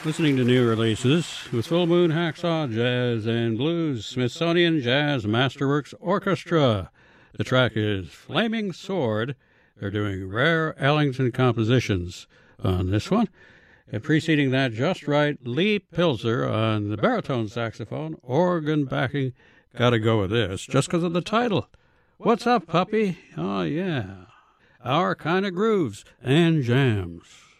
Listening to new releases with Full Moon Hacksaw Jazz and Blues Smithsonian Jazz Masterworks Orchestra. The track is Flaming Sword. They're doing rare Ellington compositions on this one. And preceding that, Just Right, Lee Pilzer on the baritone saxophone, organ backing. Gotta go with this, just because of the title. What's up, puppy? Oh, yeah. Our kind of grooves and jams.